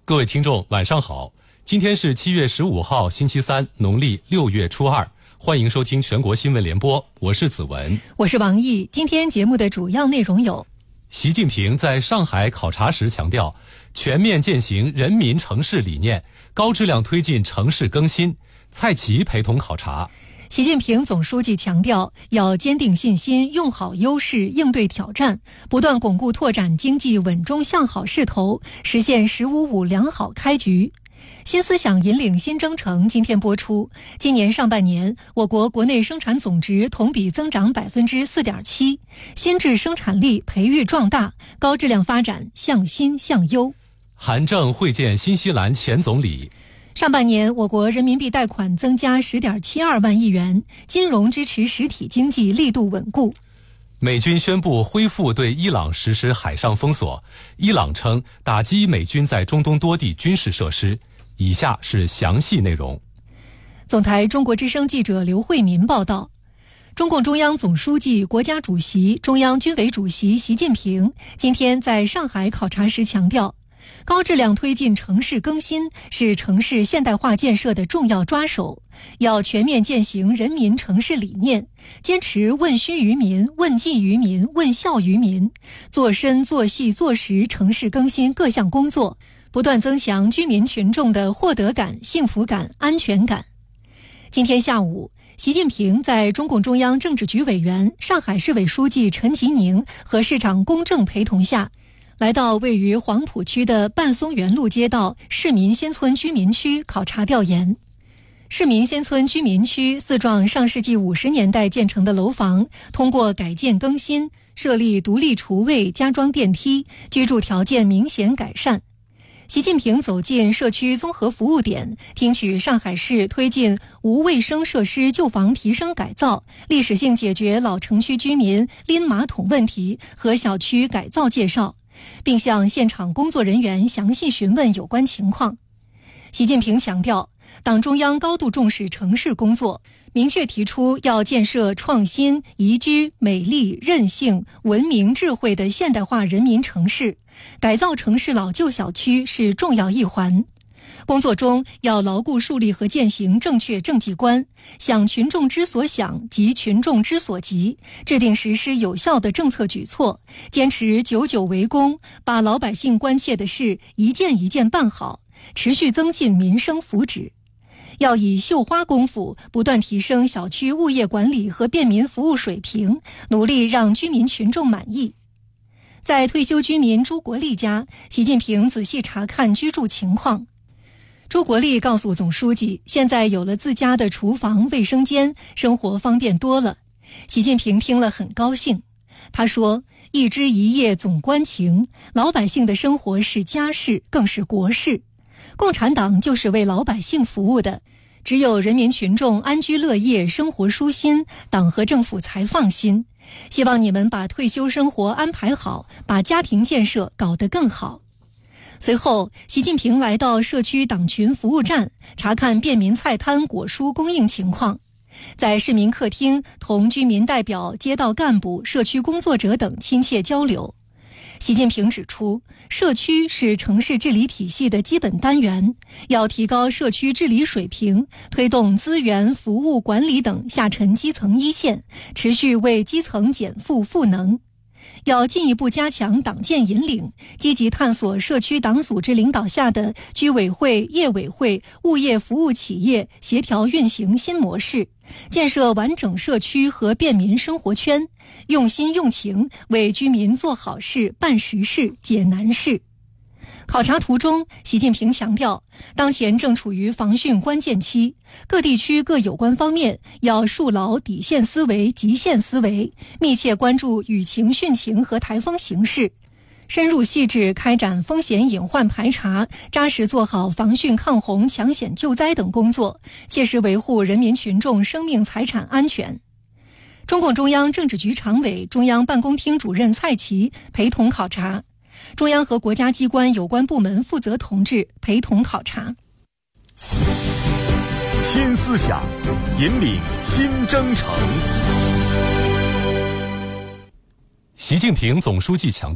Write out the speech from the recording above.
各位听众晚上好，今天是7月15号星期三，农历6月初2，欢迎收听全国新闻联播，我是子文， 我是王毅。今天节目的主要内容有： 习近平在上海考察时强调，全面践行人民城市理念，高质量推进城市更新。蔡奇陪同考察。 习近平总书记强调，要坚定信心，用好优势，应对挑战，不断巩固拓展经济稳中向好势头，实现“15+5”良好开局。新思想引领新征程今天播出。今年上半年，我国国内生产总值同比增长4.7%，新质生产力培育壮大，高质量发展向新向优。 韩正会见新西兰前总理。 上半年，我国人民币贷款增加10.72万亿元，金融支持实体经济力度稳固。 美军宣布恢复对伊朗实施海上封锁，伊朗称打击美军在中东多地军事设施。以下是详细内容。 总台中国之声记者刘慧民报道，中共中央总书记、国家主席、中央军委主席习近平今天在上海考察时强调，高质量推进城市更新是城市现代化建设的重要抓手，要全面践行人民城市理念，坚持问需于民、问计于民、问效于民，做深做细做实城市更新各项工作，不断增强居民群众的获得感、幸福感、安全感。今天下午，习近平在中共中央政治局委员、上海市委书记陈吉宁和市长龚正陪同下，来到位于黄浦区的半松园路街道市民先村居民区考察调研。市民先村居民区4幢上世纪50年代建成的楼房，通过改建更新，设立独立厨卫、加装电梯，居住条件明显改善。习近平走进社区综合服务点，听取上海市推进无卫生设施旧房提升改造、历史性解决老城区居民拎马桶问题和小区改造介绍，并向现场工作人员详细询问有关情况。习近平强调，党中央高度重视城市工作，明确提出要建设创新、宜居、美丽、韧性、文明、智慧的现代化人民城市，改造城市老旧小区是重要一环。工作中要牢固树立和践行正确政绩观，想群众之所想，急群众之所急，制定实施有效的政策举措，坚持久久为功，把老百姓关切的事一件一件办好，持续增进民生福祉。要以绣花功夫不断提升小区物业管理和便民服务水平，努力让居民群众满意。在退休居民朱国立家，习近平仔细查看居住情况。朱国立告诉总书记，现在有了自家的厨房、卫生间，生活方便多了。习近平听了很高兴。他说，一枝一叶总关情，老百姓的生活是家事，更是国事。共产党就是为老百姓服务的，只有人民群众安居乐业、生活舒心，党和政府才放心。希望你们把退休生活安排好，把家庭建设搞得更好。随后，习近平来到社区党群服务站，查看便民菜摊果蔬供应情况。在市民客厅同居民代表、街道干部、社区工作者等亲切交流。习近平指出，社区是城市治理体系的基本单元，要提高社区治理水平，推动资源、服务管理等下沉基层一线，持续为基层减负赋能。要进一步加强党建引领，积极探索社区党组织领导下的居委会、业委会、物业服务企业协调运行新模式，建设完整社区和便民生活圈，用心用情为居民做好事、办实事、解难事。考察途中，习近平强调，当前正处于防汛关键期，各地区各有关方面要树牢底线思维、极限思维，密切关注雨情、汛情和台风形势，深入细致开展风险隐患排查，扎实做好防汛抗洪、抢险救灾等工作，切实维护人民群众生命财产安全。中共中央政治局常委、中央办公厅主任蔡奇陪同考察。中央和国家机关有关部门负责同志陪同考察。 新思想引领新征程。 习近平总书记强调，